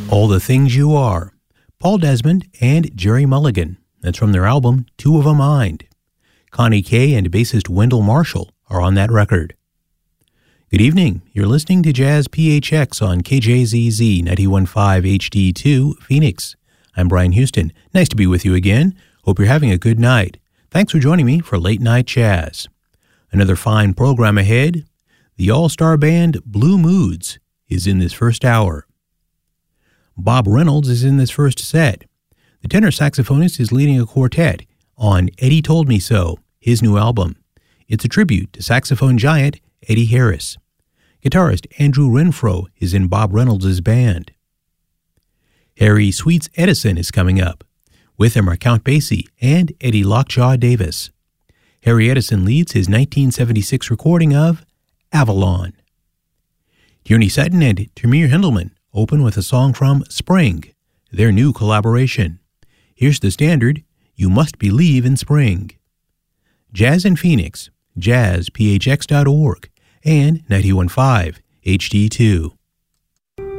All the Things You Are, Paul Desmond and Jerry Mulligan. That's from their album, Two of a Mind. Connie Kay and bassist Wendell Marshall are on that record. Good evening. You're listening to Jazz PHX on KJZZ 91.5 HD2, Phoenix. I'm Brian Houston. Nice to be with you again. Hope you're having a good night. Thanks for joining me for Late Night Jazz. Another fine program ahead. The all-star band Blue Moods is in this first hour. Bob Reynolds is in this first set. The tenor saxophonist is leading a quartet on Eddie Told Me So, his new album. It's a tribute to saxophone giant Eddie Harris. Guitarist Andrew Renfro is in Bob Reynolds' band. Harry Sweets Edison is coming up. With him are Count Basie and Eddie Lockjaw Davis. Harry Edison leads his 1976 recording of Avalon. Tierney Sutton and Tamir Hendelman open with a song from Spring, their new collaboration. Here's the standard, You Must Believe in Spring. Jazz in Phoenix, jazzphx.org, and 91.5 HD2.